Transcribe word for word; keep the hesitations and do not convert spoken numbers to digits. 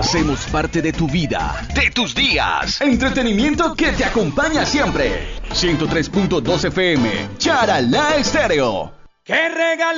Hacemos parte de tu vida, de tus días. Entretenimiento que te acompaña siempre. ciento tres punto dos F M, Charalá Estéreo. ¡Qué regalo!